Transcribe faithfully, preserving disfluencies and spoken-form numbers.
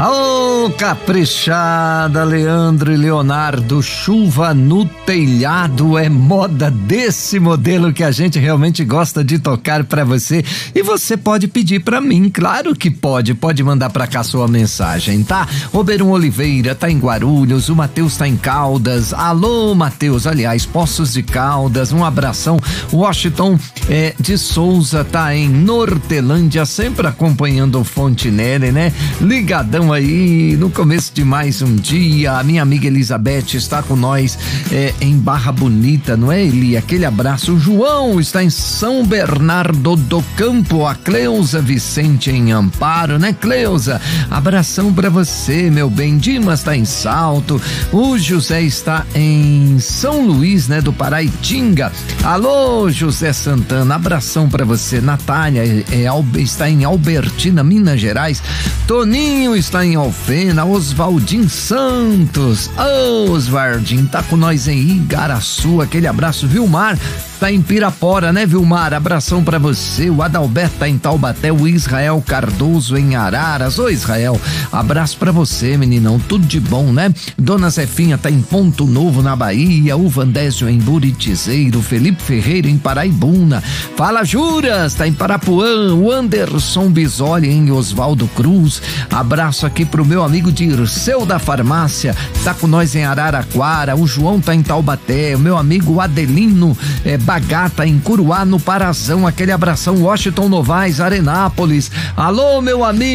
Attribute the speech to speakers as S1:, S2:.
S1: Ô, caprichada, Leandro e Leonardo, chuva no telhado é moda desse modelo que a gente realmente gosta de tocar pra você. E você pode pedir pra mim, claro que pode, pode mandar pra cá sua mensagem, tá? Oberon Oliveira tá em Guarulhos, o Matheus tá em Caldas. Alô, Matheus, aliás, Poços de Caldas, um abração. Washington é, de Souza tá em Nortelândia, sempre acompanhando o Fontinelli, né? Ligadão aí no começo de mais um dia. A minha amiga Elizabeth está com nós é, em Barra Bonita, não é, Eli? Aquele abraço. O João está em São Bernardo do Campo, a Cleusa Vicente em Amparo, né, Cleusa? Abração pra você, meu bem. Dimas está em Salto, o José está em São Luís, né, do Paraitinga. Alô, José Santana, abração pra você. Natália é, é, está em Albertina, Minas Gerais. Toninho está em Alfena. Oswaldinho Santos, ô, Oswaldinho, tá com nós em Igaraçu, aquele abraço. Vilmar tá em Pirapora, né, Vilmar? Abração pra você. O Adalberto tá em Taubaté, o Israel Cardoso em Araras. Ô, Israel, abraço pra você, meninão, tudo de bom, né? Dona Zefinha tá em Ponto Novo, na Bahia. O Vandésio em Buritizeiro. Felipe Ferreira em Paraibuna. Fala Juras, tá em Parapuã. O Anderson Bisoli em Oswaldo Cruz. Abraço aqui pro meu amigo Dirceu da Farmácia, tá com nós em Araraquara. O João tá em Taubaté. O meu amigo Adelino é, Bagata em Curuá, no Parazão. Aquele abração. Washington Novaes, Arenápolis. Alô, meu amigo